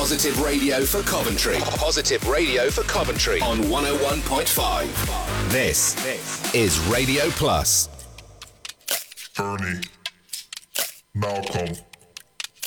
Positive Radio for Coventry. Positive Radio for Coventry on 101.5. This is Radio Plus. Bernie, Malcolm,